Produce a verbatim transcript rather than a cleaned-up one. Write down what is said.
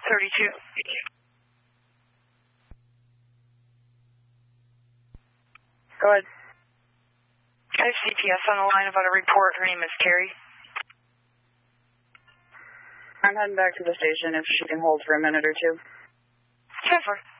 thirty-two. Go ahead. I have C P S on the line about a report. Her name is Carrie. I'm heading back to the station if she can hold for a minute or two. ten four.